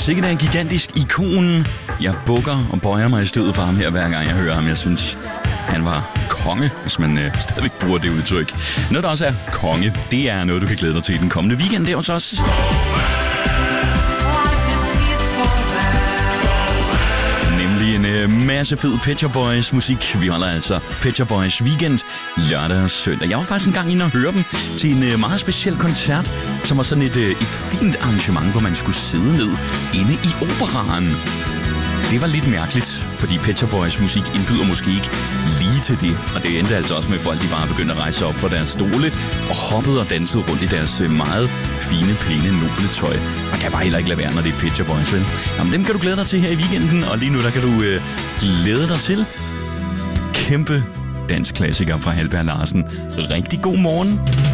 Sikkert er en gigantisk ikon. Jeg bukker og bøjer mig i stødet for ham her, hver gang jeg hører ham. Jeg synes, han var konge, hvis man stadigvæk bruger det udtryk. Noget, der også er konge, det er noget, du kan glæde dig til den kommende weekend. Det er hos os. En masse fed Pet Shop Boys musik. Vi holder altså Pet Shop Boys weekend lørdag og søndag. Jeg var faktisk en gang inde og høre dem til en meget speciel koncert, som var sådan et fint arrangement, hvor man skulle sidde ned inde i operaen. Det var lidt mærkeligt, fordi Pet Shop Boys musik indbyder måske ikke lige til det. Og det endte altså også med, at folk de bare begyndte at rejse op fra deres stole og hoppede og dansede rundt i deres meget fine, pæne, noble tøj. Man kan bare heller ikke lade være, når det er Pet Shop Boys, vel? Jamen, dem kan du glæde dig til her i weekenden, og lige nu der kan du glæde dig til kæmpe dansk klassiker fra Halberg Larsen. Rigtig god morgen.